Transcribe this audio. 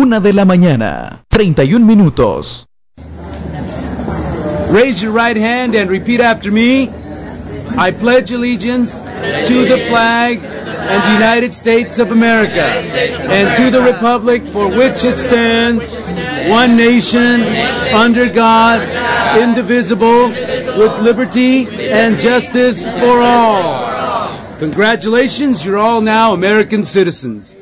1:31 a.m. Raise your right hand and repeat after me. I pledge allegiance to the flag and the United States of America and to the republic for which it stands, one nation, under God, indivisible, with liberty and justice for all. Congratulations, you're all now American citizens.